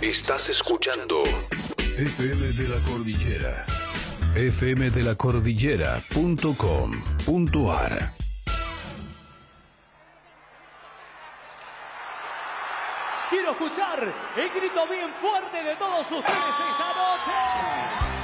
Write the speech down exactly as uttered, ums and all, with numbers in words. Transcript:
Estás escuchando F M de la Cordillera. F M de la Cordillera punto com punto a r. Quiero escuchar el grito bien fuerte de todos ustedes esta noche.